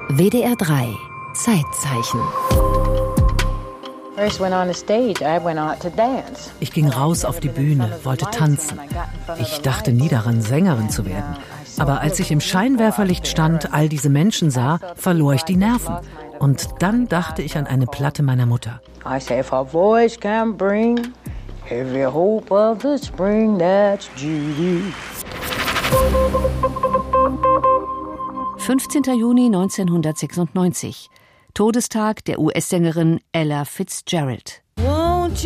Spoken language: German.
WDR 3 Zeitzeichen. Ich ging raus auf die Bühne, wollte tanzen. Ich dachte nie daran, Sängerin zu werden. Aber als ich im Scheinwerferlicht stand, all diese Menschen sah, verlor ich die Nerven. Und dann dachte ich an eine Platte meiner Mutter. 15. Juni 1996. Todestag der US-Sängerin Ella Fitzgerald.